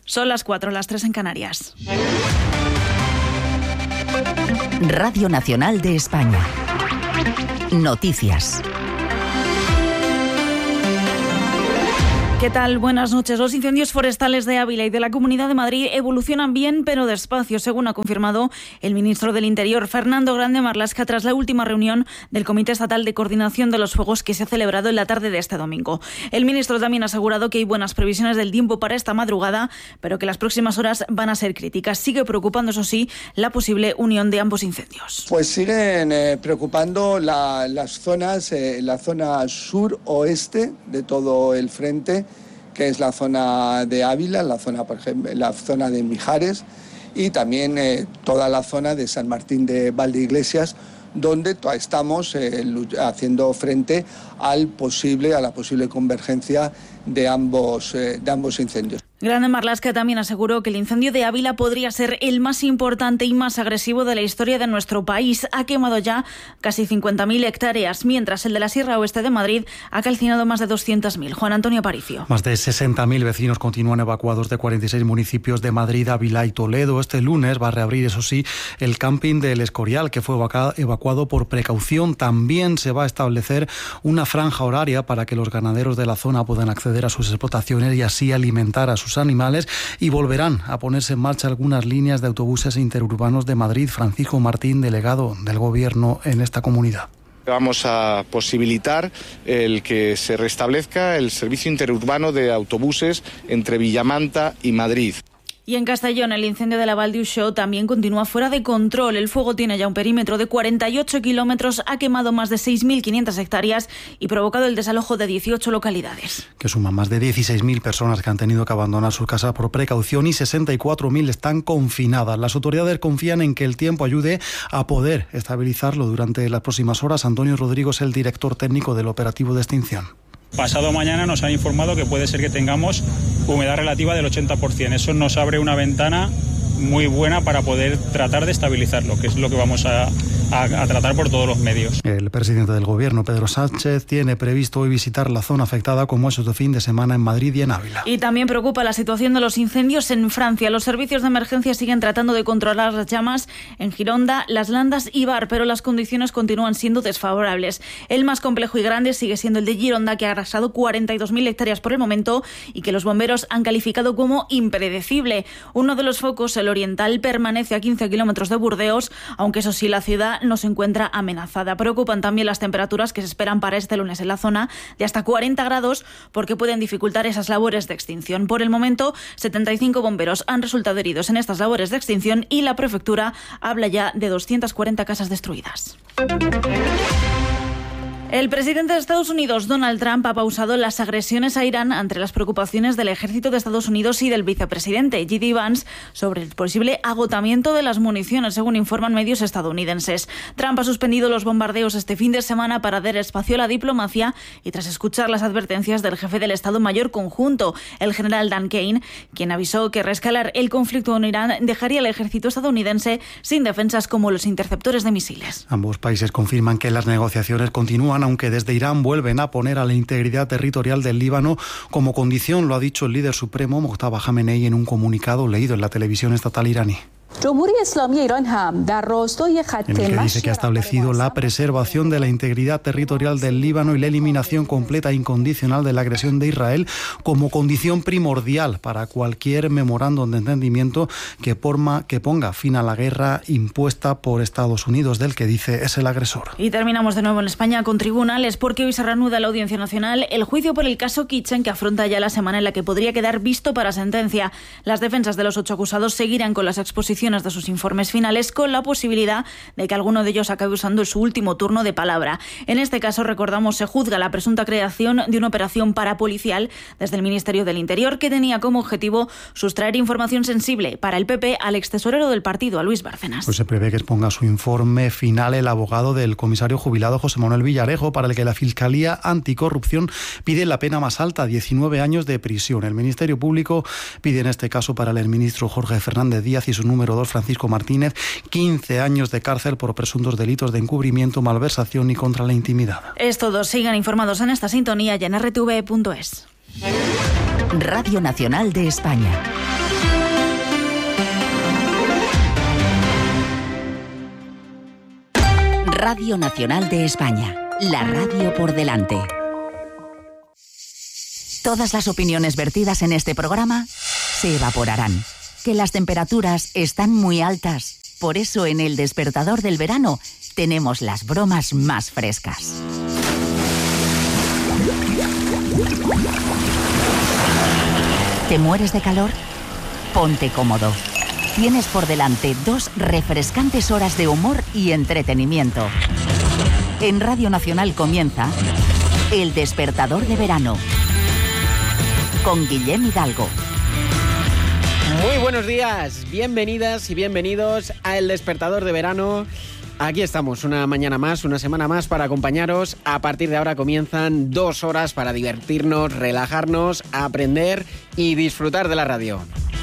Son las 4, las 3 en Canarias. Radio Nacional de España. Noticias. ¿Qué tal? Buenas noches. Los incendios forestales de Ávila y de la Comunidad de Madrid evolucionan bien, pero despacio, según ha confirmado el ministro del Interior, Fernando Grande Marlaska, tras la última reunión del Comité Estatal de Coordinación de los Fuegos que se ha celebrado en la tarde de este domingo. El ministro también ha asegurado que hay buenas previsiones del tiempo para esta madrugada, pero que las próximas horas van a ser críticas. Sigue preocupando, eso sí, la posible unión de ambos incendios. Pues siguen preocupando las zonas, la zona sur-oeste de todo el frente, que es la zona de Ávila, la zona, por ejemplo, la zona de Mijares y también toda la zona de San Martín de Valdeiglesias, donde estamos haciendo frente a la posible convergencia de ambos incendios. Grande Marlaska también aseguró que el incendio de Ávila podría ser el más importante y más agresivo de la historia de nuestro país. Ha quemado ya casi 50.000 hectáreas, mientras el de la Sierra Oeste de Madrid ha calcinado más de 200.000. Juan Antonio Aparicio. Más de 60.000 vecinos continúan evacuados de 46 municipios de Madrid, Ávila y Toledo. Este lunes va a reabrir, eso sí, el camping del Escorial, que fue evacuado por precaución. También se va a establecer una franja horaria para que los ganaderos de la zona puedan acceder a sus explotaciones y así alimentar a sus animales, y volverán a ponerse en marcha algunas líneas de autobuses interurbanos de Madrid. Francisco Martín, delegado del Gobierno en esta comunidad. Vamos a posibilitar el que se restablezca el servicio interurbano de autobuses entre Villamanta y Madrid. Y en Castellón, el incendio de la Val d'Uixó también continúa fuera de control. El fuego tiene ya un perímetro de 48 kilómetros, ha quemado más de 6.500 hectáreas y provocado el desalojo de 18 localidades. Que suman más de 16.000 personas que han tenido que abandonar sus casas por precaución y 64.000 están confinadas. Las autoridades confían en que el tiempo ayude a poder estabilizarlo durante las próximas horas. Antonio Rodrigo es el director técnico del operativo de extinción. Pasado mañana nos han informado que puede ser que tengamos humedad relativa del 80%. Eso nos abre una ventana muy buena para poder tratar de estabilizarlo, que es lo que vamos a tratar por todos los medios. El presidente del Gobierno, Pedro Sánchez, tiene previsto hoy visitar la zona afectada como es este fin de semana en Madrid y en Ávila. Y también preocupa la situación de los incendios en Francia. Los servicios de emergencia siguen tratando de controlar las llamas en Gironda, Las Landas y Bar, pero las condiciones continúan siendo desfavorables. El más complejo y grande sigue siendo el de Gironda, que ha arrasado 42.000 hectáreas por el momento y que los bomberos han calificado como impredecible. Uno de los focos, el oriental, permanece a 15 kilómetros de Burdeos, aunque eso sí, la ciudad no se encuentra amenazada. Preocupan también las temperaturas que se esperan para este lunes en la zona, de hasta 40 grados, porque pueden dificultar esas labores de extinción. Por el momento, 75 bomberos han resultado heridos en estas labores de extinción y la prefectura habla ya de 240 casas destruidas. El presidente de Estados Unidos, Donald Trump, ha pausado las agresiones a Irán ante las preocupaciones del ejército de Estados Unidos y del vicepresidente J.D. Vance sobre el posible agotamiento de las municiones, según informan medios estadounidenses. Trump ha suspendido los bombardeos este fin de semana para dar espacio a la diplomacia y tras escuchar las advertencias del jefe del Estado Mayor Conjunto, el general Dan Kane, quien avisó que reescalar el conflicto en Irán dejaría al ejército estadounidense sin defensas como los interceptores de misiles. Ambos países confirman que las negociaciones continúan, aunque desde Irán vuelven a poner a la integridad territorial del Líbano como condición, lo ha dicho el líder supremo Mojtaba Jamenei en un comunicado leído en la televisión estatal iraní. En el que dice que ha establecido la preservación de la integridad territorial del Líbano y la eliminación completa e incondicional de la agresión de Israel como condición primordial para cualquier memorándum de entendimiento que ponga fin a la guerra impuesta por Estados Unidos, del que dice es el agresor. Y terminamos de nuevo en España con tribunales, porque hoy se reanuda la Audiencia Nacional el juicio por el caso Kitchen, que afronta ya la semana en la que podría quedar visto para sentencia. Las defensas de los 8 acusados seguirán con las exposiciones de sus informes finales, con la posibilidad de que alguno de ellos acabe usando su último turno de palabra. En este caso, recordamos, se juzga la presunta creación de una operación parapolicial desde el Ministerio del Interior que tenía como objetivo sustraer información sensible para el PP al extesorero del partido, a Luis Bárcenas. Pues se prevé que exponga su informe final el abogado del comisario jubilado José Manuel Villarejo, para el que la Fiscalía Anticorrupción pide la pena más alta, 19 años de prisión. El Ministerio Público pide en este caso para el exministro Jorge Fernández Díaz y su número 2, Francisco Martínez, 15 años de cárcel por presuntos delitos de encubrimiento, malversación y contra la intimidad. Es todo. Sigan informados en esta sintonía y en rtv.es. Radio Nacional de España. Radio Nacional de España, la radio por delante. Todas las opiniones vertidas en este programa se evaporarán. Que las temperaturas están muy altas. Por eso en El Despertador del Verano tenemos las bromas más frescas. ¿Te mueres de calor? Ponte cómodo. Tienes por delante 2 refrescantes horas de humor y entretenimiento. En Radio Nacional comienza El Despertador de Verano con Guillem Hidalgo. Muy buenos días, bienvenidas y bienvenidos a El Despertador de Verano. Aquí estamos, una mañana más, una semana más para acompañaros. A partir de ahora comienzan 2 horas para divertirnos, relajarnos, aprender y disfrutar de la radio.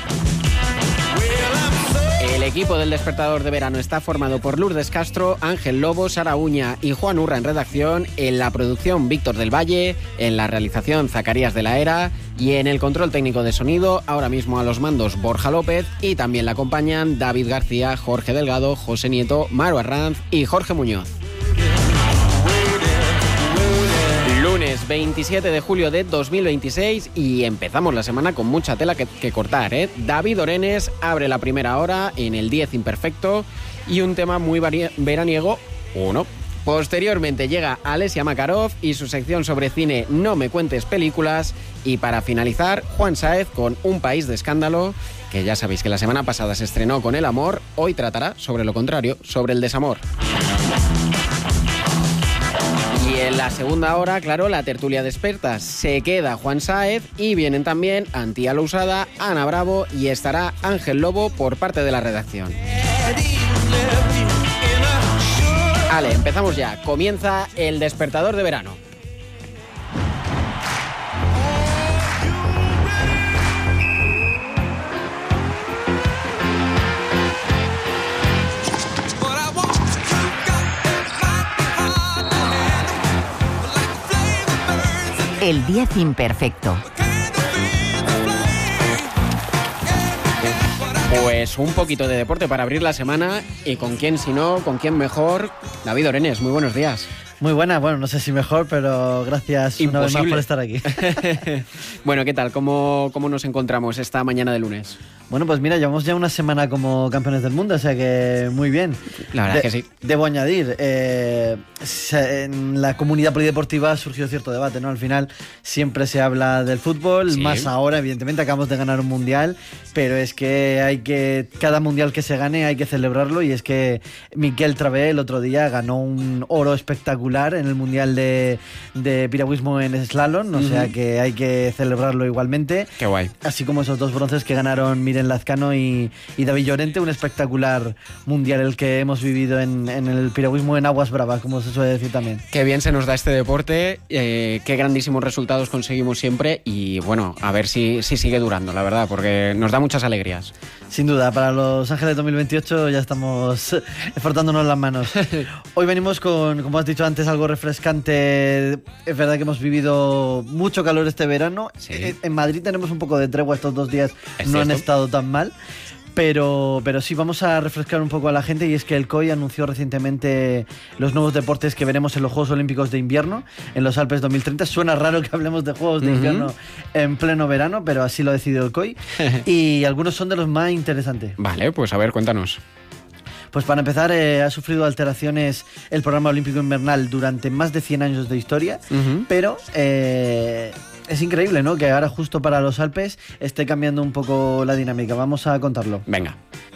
El equipo del Despertador de Verano está formado por Lourdes Castro, Ángel Lobo, Sara Uña y Juan Urra en redacción, en la producción Víctor del Valle, en la realización Zacarías de la Era y en el control técnico de sonido, ahora mismo a los mandos Borja López, y también le acompañan David García, Jorge Delgado, José Nieto, Maru Arranz y Jorge Muñoz. Lunes 27 de julio de 2026 y empezamos la semana con mucha tela que cortar, ¿eh? David Orenes abre la primera hora en el 10 imperfecto y un tema muy veraniego, ¿o no? Posteriormente llega Alessia Makarov y su sección sobre cine No me cuentes películas, y para finalizar Juan Sáez con Un país de escándalo, que ya sabéis que la semana pasada se estrenó con el amor, hoy tratará sobre lo contrario, sobre el desamor. Y en la segunda hora, claro, la tertulia de expertas. Se queda Juan Sáez y vienen también Antía Lousada, Ana Bravo y estará Ángel Lobo por parte de la redacción. Vale, empezamos ya. Comienza El Despertador de Verano. El 10 imperfecto. Pues un poquito de deporte para abrir la semana, y con quién si no, con quién mejor. David Orenes, muy buenos días. Muy buena, bueno, no sé si mejor, pero gracias una vez más por estar aquí. Bueno, ¿qué tal? ¿Cómo nos encontramos esta mañana de lunes? Bueno, pues mira, llevamos ya una semana como campeones del mundo, o sea que muy bien. La verdad es que sí. Debo añadir, en la comunidad polideportiva surgió cierto debate, ¿no? Al final siempre se habla del fútbol, sí. Más ahora, evidentemente, acabamos de ganar un mundial, pero es que cada mundial que se gane hay que celebrarlo, y es que Miquel Travé el otro día ganó un oro espectacular en el mundial de piragüismo en slalom, o sea que hay que celebrarlo igualmente. Qué guay. Así como esos 2 bronces que ganaron Miren Lazcano y David Llorente, un espectacular mundial el que hemos vivido en el piragüismo en aguas bravas, como se suele decir también. Qué bien se nos da este deporte, qué grandísimos resultados conseguimos siempre, y bueno, a ver si sigue durando, la verdad, porque nos da muchas alegrías. Sin duda, para Los Ángeles 2028 ya estamos frotándonos las manos. Hoy venimos con, como has dicho antes, algo refrescante. Es verdad que hemos vivido mucho calor este verano. Sí. En Madrid tenemos un poco de tregua estos 2 días, no han estado tan mal. Pero sí, vamos a refrescar un poco a la gente, y es que el COI anunció recientemente los nuevos deportes que veremos en los Juegos Olímpicos de Invierno en los Alpes 2030. Suena raro que hablemos de Juegos de Invierno en pleno verano, pero así lo ha decidido el COI y algunos son de los más interesantes. Vale, pues a ver, cuéntanos. Pues para empezar, ha sufrido alteraciones el programa olímpico invernal durante más de 100 años de historia, pero es increíble, ¿no?, que ahora justo para los Alpes esté cambiando un poco la dinámica. Vamos a contarlo. Venga.